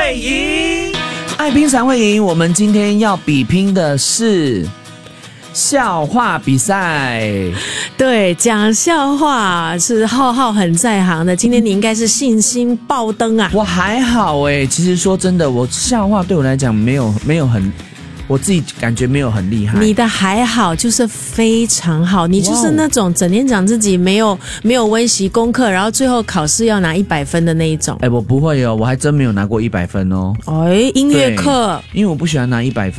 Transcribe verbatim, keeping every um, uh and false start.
会赢，爱拼才会赢。我们今天要比拼的是笑话比赛。 对，讲笑话是浩浩很在行的，今天你应该是信心爆灯啊。 我还好哎，其实说真的，我笑话对我来讲没有没有很，我自己感觉没有很厉害。 你的还好，就是非常好，你就是那种整天讲自己没有没有温习功课，然后最后考试要拿一百分的那一种。 哎，我不会哦，我还真没有拿过一百分哦。 哎，音乐课， 因为我不喜欢拿一百分。